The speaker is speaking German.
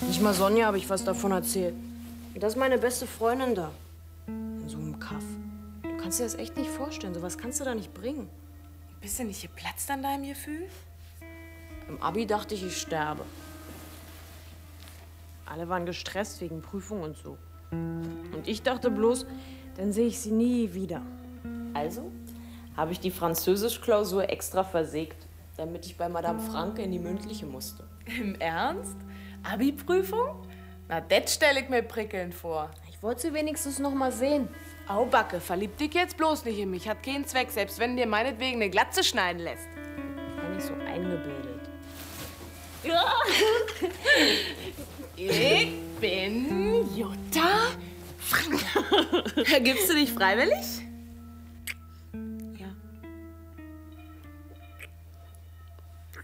Nicht mal Sonja habe ich was davon erzählt. Und das ist meine beste Freundin da. In so einem Kaff. Du kannst dir das echt nicht vorstellen. Sowas kannst du da nicht bringen. Bist du nicht geplatzt an deinem Gefühl? Im Abi dachte ich, ich sterbe. Alle waren gestresst wegen Prüfung und so. Und ich dachte bloß, dann sehe ich sie nie wieder. Also habe ich die Französisch-Klausur extra versägt, damit ich bei Madame Franke in die mündliche musste. Im Ernst? Abi-Prüfung? Na, das stelle ich mir prickelnd vor. Ich wollte sie wenigstens noch mal sehen. Au, Backe, verlieb dich jetzt bloß nicht in mich. Hat keinen Zweck, selbst wenn dir meinetwegen eine Glatze schneiden lässt. Sei nicht so eingebildet. Ja. Ich bin Jutta Franke. Gibst du dich freiwillig?